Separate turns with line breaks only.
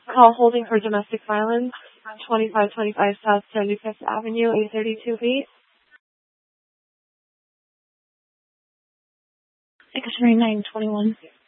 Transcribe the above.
Call holding for domestic violence, 2525 South 75th Avenue, 832-8. Secretary 921.